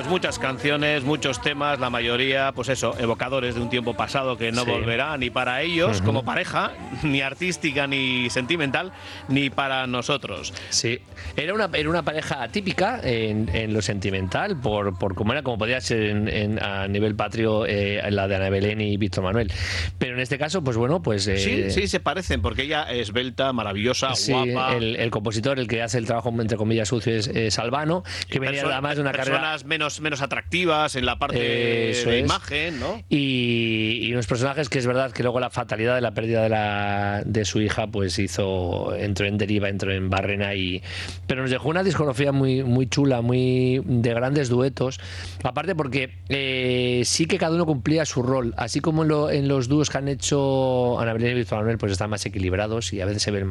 muchas canciones, muchos temas, la mayoría, pues eso, evocadores de un tiempo pasado que no volverá ni para ellos como pareja, ni artística, ni sentimental, ni para nosotros. Sí, era una pareja atípica en lo sentimental, por cómo era, como podía ser a nivel patrio la de Ana Belén y Víctor Manuel. Pero en este caso, pues bueno, pues... sí, se parecen, porque ella es esbelta, maravillosa, guapa. El compositor, el que hace el trabajo, entre comillas, sucio, es Albano, que venía además de una carrera... menos atractivas en la parte de imagen, ¿no? Y unos personajes que es verdad que luego la fatalidad de la pérdida de su hija, pues entró en deriva, entró en barrena, pero nos dejó una discografía muy chula, muy de grandes duetos, aparte porque sí que cada uno cumplía su rol, así como en los dúos que han hecho Ana Belén y Víctor Manuel, pues están más equilibrados y a veces se ven